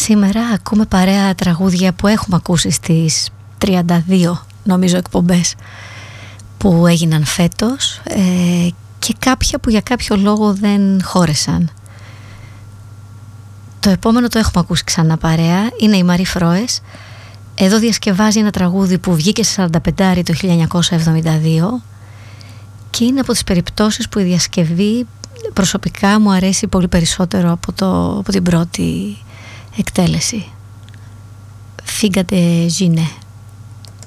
Σήμερα ακούμε παρέα τραγούδια που έχουμε ακούσει στις 32 νομίζω εκπομπές που έγιναν φέτος, και κάποια που για κάποιο λόγο δεν χώρεσαν. Το επόμενο το έχουμε ακούσει ξανά παρέα, είναι η Μαρή Φρόες. Εδώ διασκευάζει ένα τραγούδι που βγήκε σε 45 το 1972 και είναι από τις περιπτώσεις που η διασκευή προσωπικά μου αρέσει πολύ περισσότερο από την πρώτη εκτέλεση. Φύγατε Ζινέ.